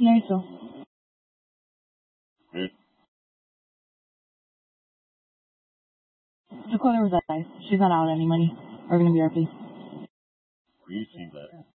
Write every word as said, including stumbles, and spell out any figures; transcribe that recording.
Yeah, so. Good. Dakota resides. She's not out any money. Or gonna be R P. We see that.